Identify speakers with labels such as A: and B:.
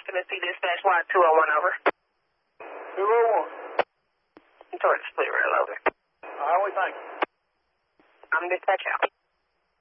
A: Occupancy dispatch Y201 over.
B: 201.
A: Towards Split Rail over.
B: All right, thank you.
A: I'm dispatch out.